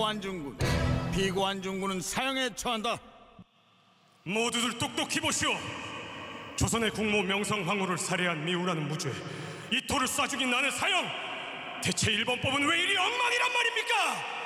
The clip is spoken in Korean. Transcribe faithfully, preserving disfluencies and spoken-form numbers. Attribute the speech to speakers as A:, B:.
A: 고안중군, 비고안중군은 사형에 처한다.
B: 모두들 똑똑히 보시오. 조선의 국모 명성황후를 살해한 미우라는 무죄, 이 토를 쏴 죽인 나는 사형. 대체 일본법은 왜 이리 엉망이란 말입니까?